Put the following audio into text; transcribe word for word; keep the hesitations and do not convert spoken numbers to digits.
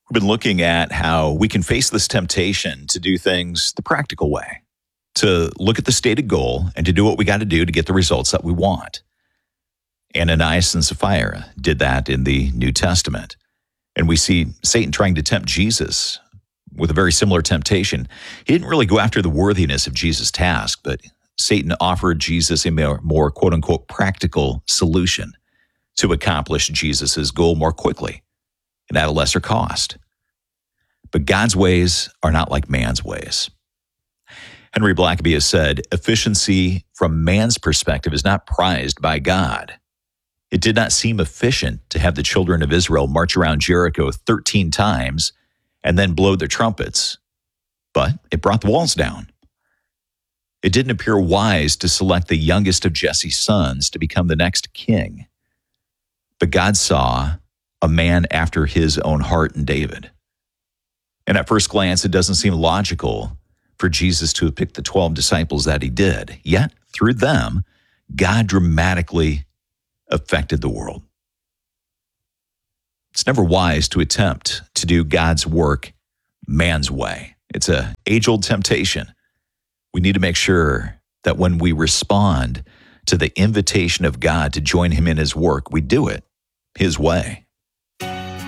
We've been looking at how we can face this temptation to do things the practical way, to look at the stated goal and to do what we got to do to get the results that we want. Ananias and Sapphira did that in the New Testament. And we see Satan trying to tempt Jesus with a very similar temptation. He didn't really go after the worthiness of Jesus' task, but Satan offered Jesus a more, more quote-unquote practical solution to accomplish Jesus' goal more quickly and at a lesser cost. But God's ways are not like man's ways. Henry Blackaby has said, efficiency from man's perspective is not prized by God. It did not seem efficient to have the children of Israel march around Jericho thirteen times and then blow their trumpets, but it brought the walls down. It didn't appear wise to select the youngest of Jesse's sons to become the next king. But God saw a man after his own heart in David. And at first glance, it doesn't seem logical for Jesus to have picked the twelve disciples that he did. Yet, through them, God dramatically affected the world. It's never wise to attempt to do God's work man's way. It's an age-old temptation. We need to make sure that when we respond to the invitation of God to join him in his work, we do it his way.